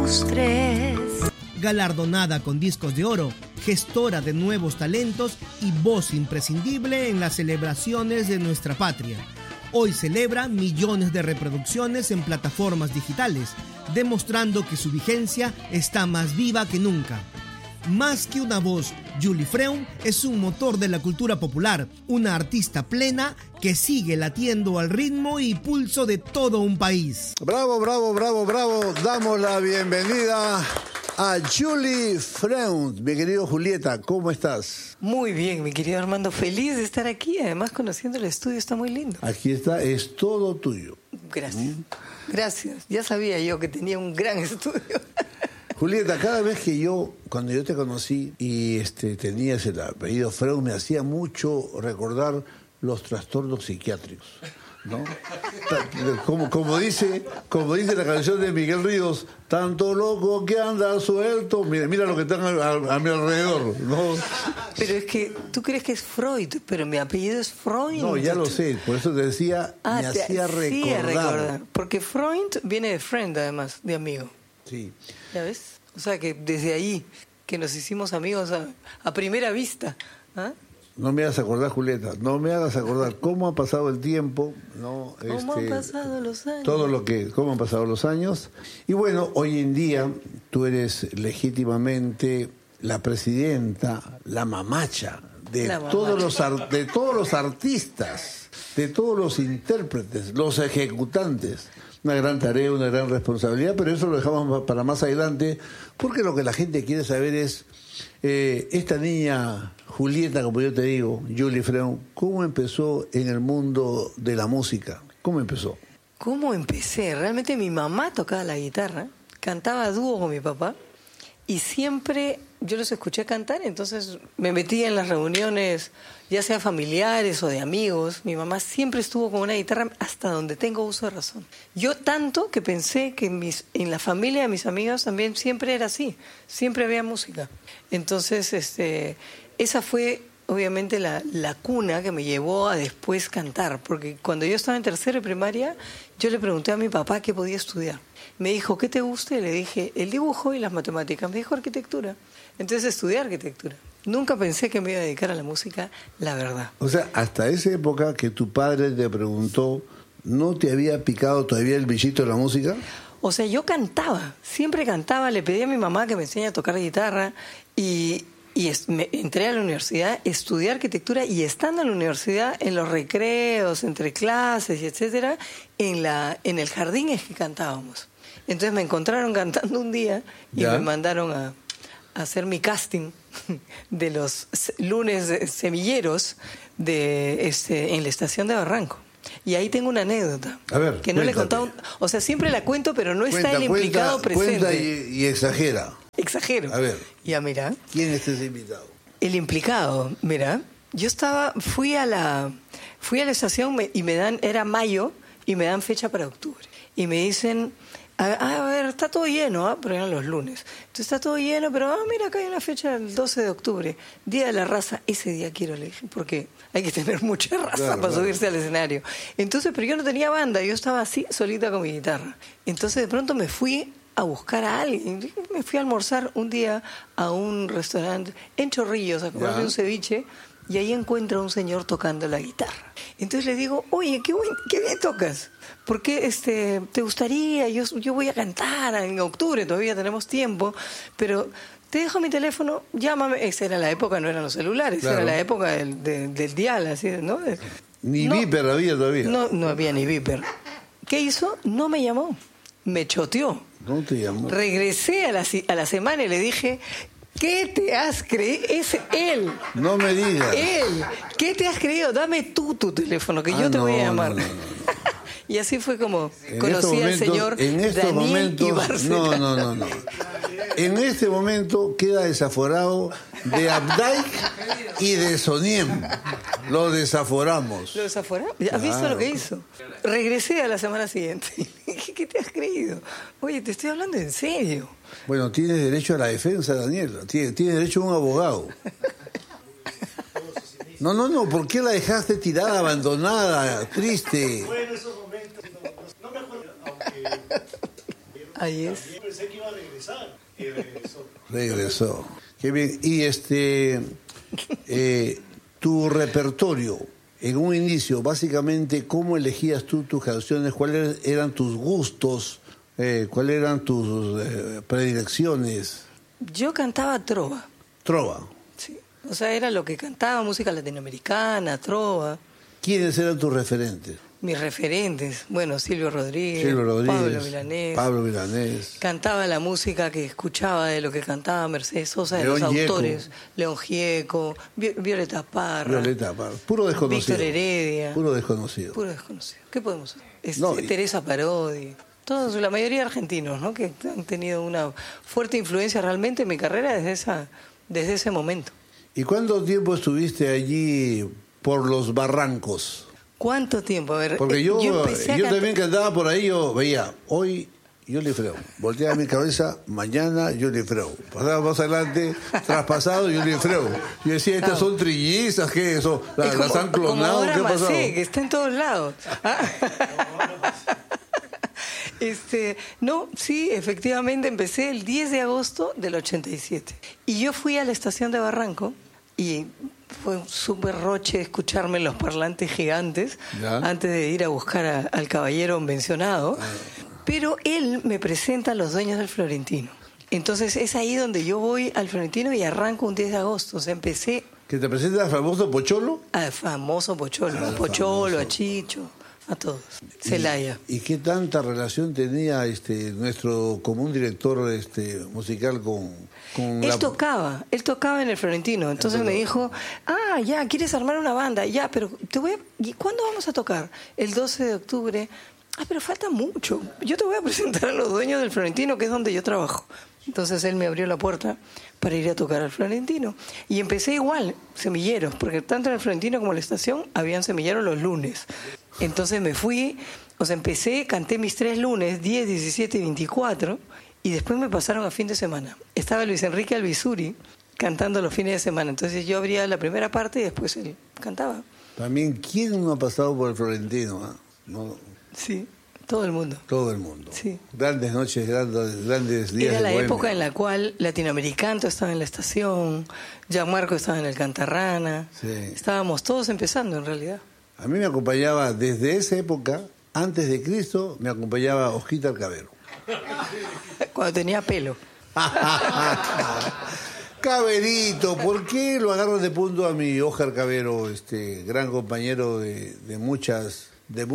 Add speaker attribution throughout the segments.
Speaker 1: ilustres.
Speaker 2: Galardonada con discos de oro, gestora de nuevos talentos y voz imprescindible en las celebraciones de nuestra patria. Hoy celebra millones de reproducciones en plataformas digitales, demostrando que su vigencia está más viva que nunca. Más que una voz, Julie Freund es un motor de la cultura popular, una artista plena que sigue latiendo al ritmo y pulso de todo un país.
Speaker 3: Bravo, bravo, bravo, bravo. Damos la bienvenida a Julie Freund. Mi querido Julieta, ¿cómo estás?
Speaker 4: Muy bien, mi querido Armando. Feliz de estar aquí. Además, conociendo el estudio, está muy lindo.
Speaker 3: Aquí está, es todo tuyo.
Speaker 4: Gracias. Gracias. Ya sabía yo que tenía un gran estudio.
Speaker 3: Julieta, cada vez que cuando yo te conocí y tenías el apellido Freund, me hacía mucho recordar los trastornos psiquiátricos, ¿no? Como dice la canción de Miguel Ríos, tanto loco que anda suelto, mira lo que están a mi alrededor, ¿no?
Speaker 4: Pero es que tú crees que es Freud, pero mi apellido es Freund.
Speaker 3: No, ya lo sé, por eso te decía, me hacía recordar.
Speaker 4: Porque Freund viene de friend, además, de amigo.
Speaker 3: Sí.
Speaker 4: ¿Ya ves? O sea que desde ahí que nos hicimos amigos a primera vista. ¿Ah?
Speaker 3: No me hagas acordar, Julieta, no me hagas acordar cómo ha pasado el tiempo, ¿no?
Speaker 4: ¿Cómo han pasado los años?
Speaker 3: Cómo han pasado los años. Y bueno, hoy en día tú eres legítimamente la presidenta, la mamacha de todos los artistas, de todos los intérpretes, los ejecutantes. Una gran tarea, una gran responsabilidad, pero eso lo dejamos para más adelante, porque lo que la gente quiere saber es, esta niña Julieta, como yo te digo, Julie Freund, ¿cómo empezó en el mundo de la música? ¿Cómo empezó?
Speaker 4: ¿Cómo empecé? Realmente mi mamá tocaba la guitarra, cantaba a dúo con mi papá, y siempre yo los escuché cantar, entonces me metí en las reuniones, ya sea familiares o de amigos. Mi mamá siempre estuvo con una guitarra hasta donde tengo uso de razón. Yo tanto que pensé que en la familia de mis amigos también siempre era así, siempre había música. Entonces, esa fue obviamente la cuna que me llevó a después cantar, porque cuando yo estaba en tercero de primaria, yo le pregunté a mi papá qué podía estudiar. Me dijo, ¿qué te gusta? Y le dije, el dibujo y las matemáticas. Me dijo, arquitectura. Entonces estudié arquitectura. Nunca pensé que me iba a dedicar a la música, la verdad.
Speaker 3: O sea, hasta esa época que tu padre te preguntó, ¿no te había picado todavía el bichito de la música?
Speaker 4: O sea, yo cantaba, siempre cantaba, le pedí a mi mamá que me enseñe a tocar guitarra y entré a la universidad, estudié arquitectura y estando en la universidad, en los recreos, entre clases y etcétera, en el jardín es que cantábamos. Entonces me encontraron cantando un día y me mandaron a hacer mi casting de los lunes semilleros en la estación de Barranco. Y ahí tengo una anécdota.
Speaker 3: A ver,
Speaker 4: que no le he contado. O sea, siempre la cuento, pero no está el implicado presente.
Speaker 3: Cuenta y exagera.
Speaker 4: Exagero.
Speaker 3: A ver.
Speaker 4: Ya, mira.
Speaker 3: ¿Quién es ese invitado?
Speaker 4: El implicado, mira. Yo fui a la estación y era mayo y me dan fecha para octubre. Y me dicen, a ver, está todo lleno, pero eran los lunes. Entonces está todo lleno, pero mira, acá hay una fecha el 12 de octubre, Día de la Raza. Ese día quiero, le dije, porque hay que tener mucha raza para subirse al escenario. Entonces, pero yo no tenía banda, yo estaba así, solita con mi guitarra. Entonces de pronto me fui a buscar a alguien. Me fui a almorzar un día a un restaurante en Chorrillos a comerme un ceviche y ahí encuentro a un señor tocando la guitarra. Entonces le digo, oye, qué bien tocas. ¿Por qué te gustaría? Yo voy a cantar en octubre, todavía tenemos tiempo, pero te dejo mi teléfono, llámame. Esa era la época, no eran los celulares, era la época del dial, así, ¿no?
Speaker 3: Ni Viper había todavía.
Speaker 4: No había ni Viper. ¿Qué hizo? No me llamó, me choteó.
Speaker 3: ¿No te llamó?
Speaker 4: Regresé a la semana y le dije, ¿qué te has creído? Es él.
Speaker 3: No me digas.
Speaker 4: Él. ¿Qué te has creído? Dame tú tu teléfono, que yo te voy a llamar.
Speaker 3: No.
Speaker 4: Y así fue como conocí al señor Daniel Ibarceta.
Speaker 3: No. En este momento queda desaforado de Abdaik y de Soniem. Lo desaforamos.
Speaker 4: ¿Lo desaforamos? ¿Has visto lo que hizo? Regresé a la semana siguiente y le dije, ¿qué te has creído? Oye, te estoy hablando en serio.
Speaker 3: Bueno, tienes derecho a la defensa, Daniel. Tienes derecho a un abogado. No, ¿por qué la dejaste tirada, abandonada, triste?
Speaker 4: A Ahí es.
Speaker 2: Yo pensé que iba a regresar y regresó.
Speaker 3: Regresó. Qué bien. Y tu repertorio, en un inicio, básicamente, ¿cómo elegías tú tus canciones? ¿Cuáles eran tus gustos? ¿Cuáles eran tus predilecciones?
Speaker 4: Yo cantaba trova.
Speaker 3: Trova.
Speaker 4: Sí. O sea, era lo que cantaba, música latinoamericana, trova.
Speaker 3: ¿Quiénes eran tus referentes?
Speaker 4: Mis referentes, bueno, Silvio Rodríguez,
Speaker 3: Pablo Milanés.
Speaker 4: Cantaba la música que escuchaba de lo que cantaba Mercedes Sosa, de
Speaker 3: León
Speaker 4: los
Speaker 3: Gieco.
Speaker 4: autores. León Gieco, Violeta Parra.
Speaker 3: Puro desconocido.
Speaker 4: Víctor Heredia.
Speaker 3: Puro desconocido.
Speaker 4: Puro desconocido. ¿Qué podemos hacer?
Speaker 3: No,
Speaker 4: Teresa Parodi. Todos, la mayoría argentinos, ¿no? Que han tenido una fuerte influencia realmente en mi carrera desde ese momento.
Speaker 3: ¿Y cuánto tiempo estuviste allí por los barrancos?
Speaker 4: ¿Cuánto tiempo? A ver,
Speaker 3: Porque yo
Speaker 4: empecé a
Speaker 3: también que andaba por ahí, yo veía, hoy Juli Freud, volteaba mi cabeza, mañana Juli Freud, pasaba más adelante, traspasado Juli Freud. Yo decía, estas son trillizas, ¿qué eso? ¿Las han clonado?
Speaker 4: Como
Speaker 3: ¿Qué ha pasado?
Speaker 4: Macé, que está en todos lados. No, sí, efectivamente empecé el 10 de agosto del 87. Y yo fui a la estación de Barranco y fue un súper roche escucharme en los parlantes gigantes
Speaker 3: ¿Ya?
Speaker 4: antes de ir a buscar al caballero mencionado. Pero él me presenta a los dueños del Florentino. Entonces es ahí donde yo voy al Florentino y arranco un 10 de agosto. O sea, empecé
Speaker 3: ¿Que te presenta al famoso Pocholo?
Speaker 4: al famoso Pocholo. A Pocholo, a Chicho, a todos. Celaya.
Speaker 3: ¿Y qué tanta relación tenía nuestro común director musical con
Speaker 4: Él tocaba en el Florentino, entonces me dijo, ya, ¿quieres armar una banda? Ya, pero ¿y cuándo vamos a tocar? El 12 de octubre. Pero falta mucho. Yo te voy a presentar a los dueños del Florentino, que es donde yo trabajo. Entonces él me abrió la puerta para ir a tocar al Florentino. Y empecé igual, semilleros, porque tanto en el Florentino como en la estación habían semilleros los lunes. Entonces me fui, empecé, canté mis 3 lunes, 10, 17 y 24, y después me pasaron a fin de semana. Estaba Luis Enrique Albizuri cantando los fines de semana. Entonces yo abría la primera parte y después él cantaba.
Speaker 3: También, ¿quién no ha pasado por el Florentino? No.
Speaker 4: Sí, todo el mundo.
Speaker 3: Todo el mundo.
Speaker 4: Sí.
Speaker 3: Grandes noches, grandes días.
Speaker 4: Era
Speaker 3: de
Speaker 4: la
Speaker 3: bohemia.
Speaker 4: época en la cual Latinoamericano estaba en la estación, Gianmarco estaba en el Cantarrana.
Speaker 3: Sí.
Speaker 4: Estábamos todos empezando en realidad.
Speaker 3: A mí me acompañaba desde esa época, antes de Cristo, me acompañaba Osquita Cabero.
Speaker 4: Cuando tenía pelo.
Speaker 3: Caberito, ¿por qué lo agarras de punto a mi Óscar Cabero, gran compañero de muchas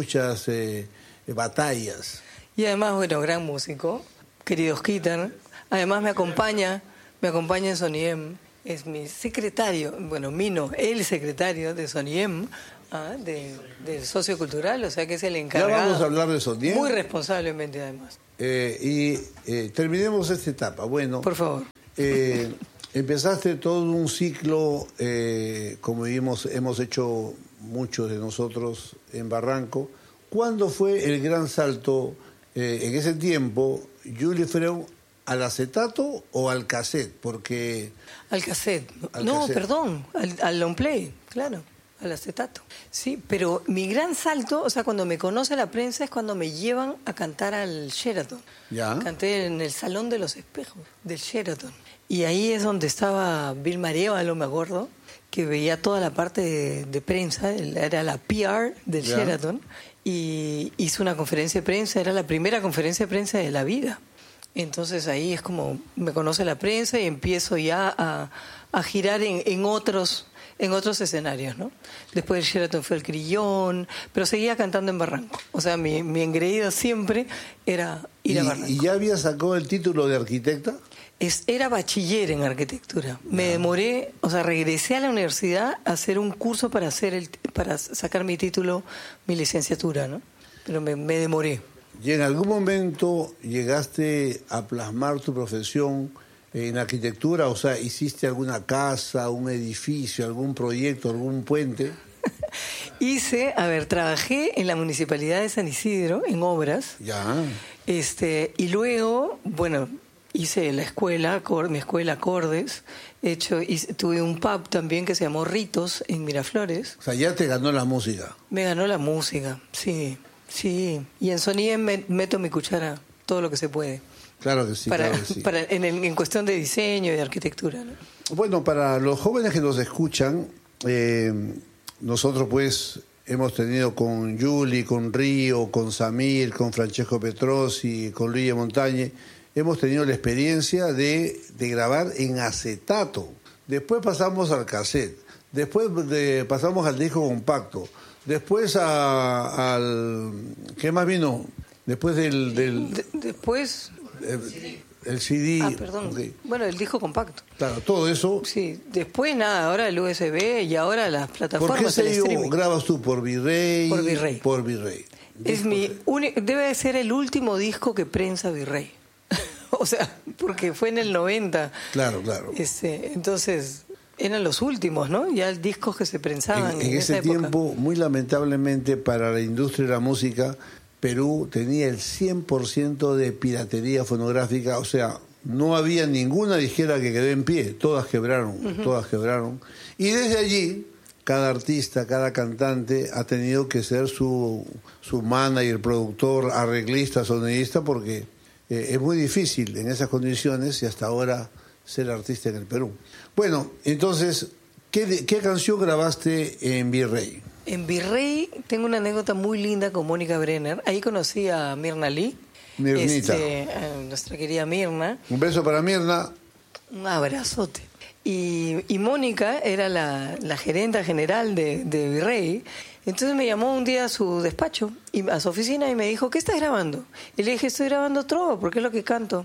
Speaker 3: batallas?
Speaker 4: Y además, bueno, gran músico, querido Osquitar. Además me acompaña en Soniem, es mi secretario, bueno, Mino, el secretario de Soniem, del sociocultural, o sea que es el encargado.
Speaker 3: Ya vamos a hablar de Soniem.
Speaker 4: Muy responsablemente además.
Speaker 3: Terminemos esta etapa. Bueno,
Speaker 4: por favor.
Speaker 3: Empezaste todo un ciclo, como hemos hecho muchos de nosotros en Barranco. ¿Cuándo fue el gran salto en ese tiempo, Juli Freud, al acetato o al cassette? Porque...
Speaker 4: Al cassette. Perdón, al long play, claro, al acetato. Sí, pero mi gran salto, o sea, cuando me conoce la prensa es cuando me llevan a cantar al Sheraton.
Speaker 3: ¿Ya?
Speaker 4: Canté en el Salón de los Espejos del Sheraton. Y ahí es donde estaba Vilma Arévalo, me acuerdo, que veía toda la parte de prensa, era la PR del Sheraton, y hizo una conferencia de prensa, era la primera conferencia de prensa de la vida. Entonces ahí es como me conoce la prensa y empiezo ya a girar en otros escenarios, ¿no? Después del Sheraton fue el Crillón, pero seguía cantando en Barranco. O sea, mi engreído siempre era ir a Barranco.
Speaker 3: ¿Y ya había sacado el título de arquitecta?
Speaker 4: Era bachiller en arquitectura. Me demoré, regresé a la universidad a hacer un curso para sacar mi título, mi licenciatura, ¿no? Pero me demoré.
Speaker 3: ¿Y en algún momento llegaste a plasmar tu profesión en arquitectura? O sea, ¿hiciste alguna casa, un edificio, algún proyecto, algún puente?
Speaker 4: Trabajé en la Municipalidad de San Isidro, en obras.
Speaker 3: Ya.
Speaker 4: Y luego, hice la escuela, mi escuela Acordes. Tuve un pub también que se llamó Ritos en Miraflores.
Speaker 3: O sea, ya te ganó la música.
Speaker 4: Me ganó la música, sí. Sí. Y en Soniem meto mi cuchara todo lo que se puede.
Speaker 3: Claro que sí, claro que sí.
Speaker 4: En cuestión de diseño y de arquitectura, ¿no?
Speaker 3: Bueno, para los jóvenes que nos escuchan, nosotros pues hemos tenido con Juli, con Río, con Samir, con Francesco Petrosi, con Luigi Montañe, hemos tenido la experiencia de grabar en acetato. Después pasamos al cassette, después pasamos al disco compacto, después al... ¿Qué más vino? Después
Speaker 4: Después...
Speaker 3: El CD.
Speaker 4: Ah, perdón.
Speaker 3: Okay.
Speaker 4: Bueno, el disco compacto.
Speaker 3: Claro, todo eso.
Speaker 4: Sí, después nada, ahora el USB y ahora las plataformas.
Speaker 3: ¿Por qué
Speaker 4: el streaming.
Speaker 3: grabas tú? ¿Por Virrey?
Speaker 4: Por Virrey.
Speaker 3: Por Virrey.
Speaker 4: Debe ser el último disco que prensa Virrey. O sea, porque fue en el 90.
Speaker 3: Claro, claro.
Speaker 4: Entonces, eran los últimos, ¿no? Ya discos que se prensaban en esa
Speaker 3: ese
Speaker 4: época.
Speaker 3: tiempo, muy lamentablemente para la industria de la música, Perú tenía el 100% de piratería fonográfica, o sea, no había ninguna disquera que quedó en pie, todas quebraron, todas quebraron. Y desde allí, cada artista, cada cantante ha tenido que ser su manager, productor, arreglista, sonidista, porque es muy difícil en esas condiciones y hasta ahora ser artista en el Perú. Bueno, entonces, ¿qué canción grabaste en Virrey?
Speaker 4: En Virrey tengo una anécdota muy linda con Mónica Brenner. Ahí conocí a Mirna Lee.
Speaker 3: Mirnita.
Speaker 4: A nuestra querida Mirna.
Speaker 3: Un beso para Mirna.
Speaker 4: Un abrazote. Y Mónica era la gerenta general de Virrey. Entonces me llamó un día a su despacho, a su oficina, y me dijo, ¿qué estás grabando? Y le dije, estoy grabando trova, porque es lo que canto.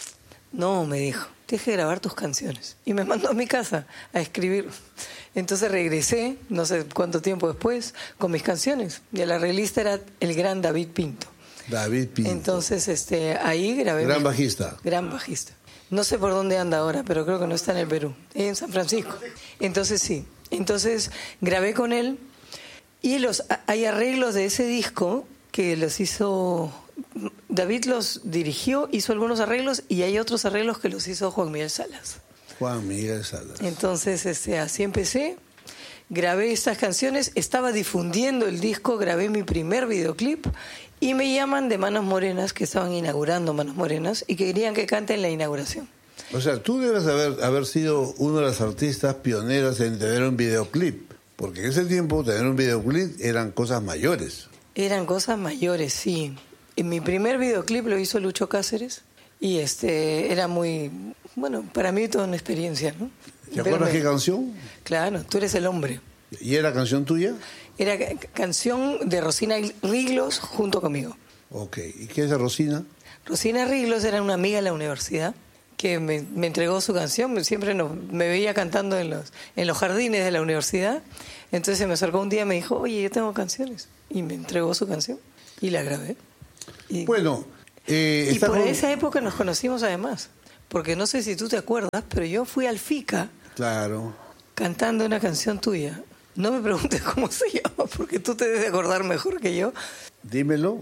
Speaker 4: No, me dijo, tienes que grabar tus canciones. Y me mandó a mi casa a escribir. Entonces regresé, no sé cuánto tiempo después, con mis canciones. Y el arreglista era el gran David Pinto.
Speaker 3: David Pinto.
Speaker 4: Entonces ahí grabé.
Speaker 3: Gran bajista.
Speaker 4: Gran bajista. No sé por dónde anda ahora, pero creo que no está en el Perú. En San Francisco. Entonces sí. Entonces grabé con él. Y hay arreglos de ese disco que los hizo... David los dirigió, hizo algunos arreglos, y hay otros arreglos que los hizo Juan Miguel Salas.
Speaker 3: Juan Miguel Salas.
Speaker 4: Entonces así empecé, grabé estas canciones, estaba difundiendo el disco, grabé mi primer videoclip y me llaman de Manos Morenas, que estaban inaugurando Manos Morenas y que querían que cante en la inauguración.
Speaker 3: O sea, tú debes haber sido una de las artistas pioneras en tener un videoclip, porque en ese tiempo tener un videoclip eran cosas mayores.
Speaker 4: Eran cosas mayores, sí. En mi primer videoclip lo hizo Lucho Cáceres y era muy... Bueno, para mí toda una experiencia, ¿no?
Speaker 3: ¿Te acuerdas qué canción?
Speaker 4: Claro, Tú eres el hombre.
Speaker 3: ¿Y era canción tuya?
Speaker 4: Era canción de Rosina Riglos junto conmigo.
Speaker 3: Ok. ¿Y qué es de Rosina?
Speaker 4: Rosina Riglos era una amiga de la universidad que me entregó su canción. Siempre me veía cantando en los jardines de la universidad. Entonces se me acercó un día y me dijo, oye, yo tengo canciones. Y me entregó su canción y la grabé.
Speaker 3: Bueno.
Speaker 4: Y por esa época nos conocimos además. Porque no sé si tú te acuerdas, pero yo fui al FICA.
Speaker 3: Claro.
Speaker 4: Cantando una canción tuya. No me preguntes cómo se llama, porque tú te debes de acordar mejor que yo.
Speaker 3: Dímelo.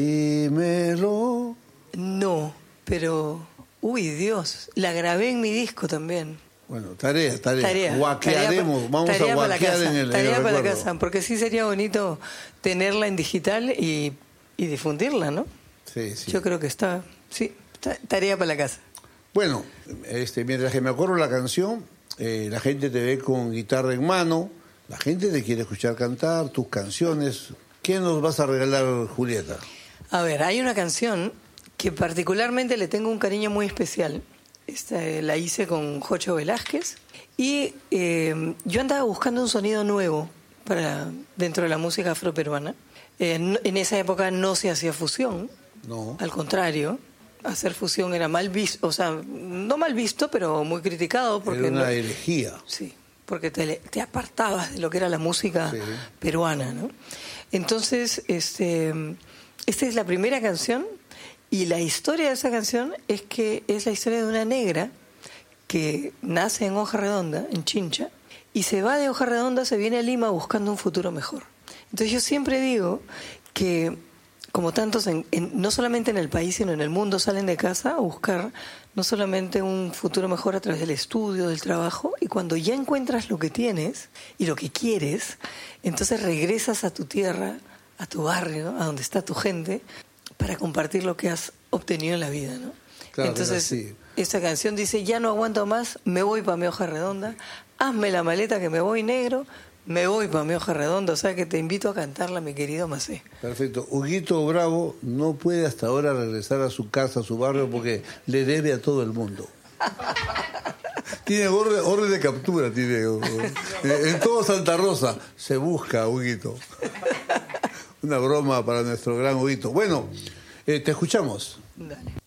Speaker 4: No, pero... Uy, Dios. La grabé en mi disco también.
Speaker 3: Bueno, tarea. Guaquearemos. Vamos a guaquear en el
Speaker 4: Tarea para la
Speaker 3: recuerdo.
Speaker 4: casa, porque sí sería bonito tenerla en digital y difundirla, ¿no?
Speaker 3: Sí.
Speaker 4: Yo creo que está... Sí, tarea para la casa.
Speaker 3: Bueno, mientras que me acuerdo la canción, la gente te ve con guitarra en mano, la gente te quiere escuchar cantar tus canciones. ¿Qué nos vas a regalar, Julieta?
Speaker 4: A ver, hay una canción que particularmente le tengo un cariño muy especial. La hice con Jocho Velázquez y yo andaba buscando un sonido nuevo para dentro de la música afroperuana. En esa época no se hacía fusión,
Speaker 3: No.
Speaker 4: Al contrario. Hacer fusión era mal visto, o sea, no mal visto, pero muy criticado. Porque
Speaker 3: Era una herejía.
Speaker 4: Sí, porque te apartabas de lo que era la música peruana, ¿no? Entonces, esta es la primera canción, y la historia de esa canción es que es la historia de una negra que nace en Hoja Redonda, en Chincha, y se va de Hoja Redonda, se viene a Lima buscando un futuro mejor. Entonces yo siempre digo que como tantos, no solamente en el país, sino en el mundo, salen de casa a buscar no solamente un futuro mejor a través del estudio, del trabajo, y cuando ya encuentras lo que tienes y lo que quieres, entonces regresas a tu tierra, a tu barrio, a donde está tu gente, para compartir lo que has obtenido en la vida, ¿no?
Speaker 3: Claro,
Speaker 4: Entonces,
Speaker 3: sí.
Speaker 4: esta canción dice, ya no aguanto más, me voy para mi hoja redonda, hazme la maleta que me voy negro, me voy para mi hoja redonda. O sea que te invito a cantarla, mi querido Macé.
Speaker 3: Perfecto. Huguito Bravo no puede hasta ahora regresar a su casa, a su barrio, porque le debe a todo el mundo. Tiene orden de captura, tiene. En todo Santa Rosa se busca, Huguito. Una broma para nuestro gran Huguito. Bueno, te escuchamos.
Speaker 4: Dale.